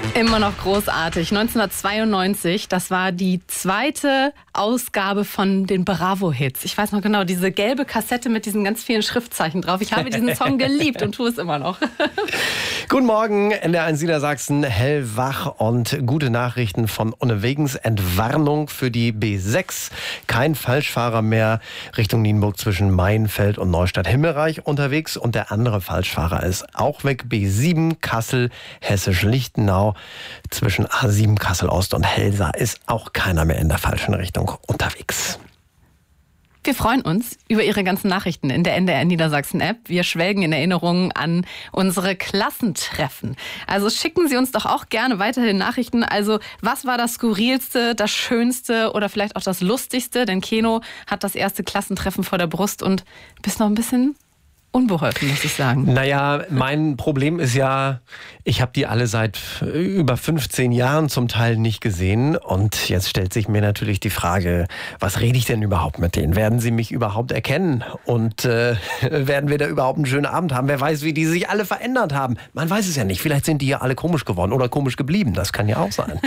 Immer noch großartig. 1992, das war die zweite Ausgabe von den Bravo-Hits. Ich weiß noch genau, diese gelbe Kassette mit diesen ganz vielen Schriftzeichen drauf. Ich habe diesen Song geliebt und tue es immer noch. Guten Morgen, NDR1 Niedersachsen, hellwach und gute Nachrichten von unterwegs. Entwarnung für die B6. Kein Falschfahrer mehr Richtung Nienburg zwischen Mainfeld und Neustadt-Himmelreich unterwegs. Und der andere Falschfahrer ist auch weg. B7 Kassel, Hessisch-Lichtenau. Zwischen A7 Kassel-Ost und Helsa ist auch keiner mehr in der falschen Richtung unterwegs. Wir freuen uns über Ihre ganzen Nachrichten in der NDR Niedersachsen-App. Wir schwelgen in Erinnerungen an unsere Klassentreffen. Also schicken Sie uns doch auch gerne weiterhin Nachrichten. Also was war das Skurrilste, das Schönste oder vielleicht auch das Lustigste? Denn Keno hat das erste Klassentreffen vor der Brust und bist noch ein bisschen unbeholfen, muss ich sagen. Naja, mein Problem ist ja, ich habe die alle seit über 15 Jahren zum Teil nicht gesehen. Und jetzt stellt sich mir natürlich die Frage, was rede ich denn überhaupt mit denen? Werden sie mich überhaupt erkennen? Und werden wir da überhaupt einen schönen Abend haben? Wer weiß, wie die sich alle verändert haben? Man weiß es ja nicht. Vielleicht sind die ja alle komisch geworden oder komisch geblieben. Das kann ja auch sein.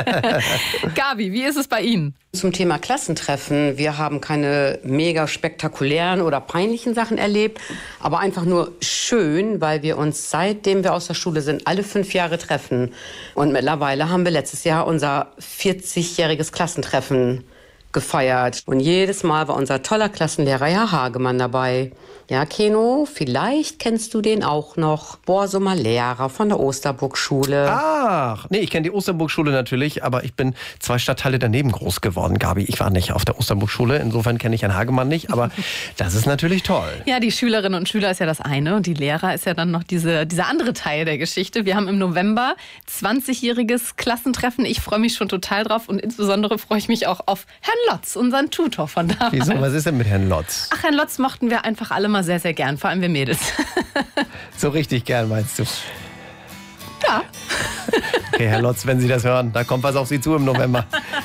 Gabi, wie ist es bei Ihnen? Zum Thema Klassentreffen. Wir haben keine mega spektakulären oder peinlichen Sachen erlebt, aber einfach nur schön, weil wir uns, seitdem wir aus der Schule sind, alle 5 Jahre treffen. Und mittlerweile haben wir letztes Jahr unser 40-jähriges Klassentreffen gefeiert. Und jedes Mal war unser toller Klassenlehrer Herr Hagemann dabei. Ja, Keno, vielleicht kennst du den auch noch. Borsummer Lehrer von der Osterburg-Schule. Ach, nee, ich kenne die Osterburg-Schule natürlich, aber ich bin 2 Stadtteile daneben groß geworden, Gabi. Ich war nicht auf der Osterburg-Schule, insofern kenne ich Herrn Hagemann nicht, aber das ist natürlich toll. Ja, die Schülerinnen und Schüler ist ja das eine und die Lehrer ist ja dann noch dieser andere Teil der Geschichte. Wir haben im November 20-jähriges Klassentreffen. Ich freue mich schon total drauf und insbesondere freue ich mich auch auf Herrn Lotz, unseren Tutor von damals. Wieso, was ist denn mit Herrn Lotz? Ach, Herrn Lotz mochten wir einfach alle mal sehr, sehr gern, vor allem wir Mädels. So richtig gern, meinst du? Ja. Okay, Herr Lotz, wenn Sie das hören, da kommt was auf Sie zu im November.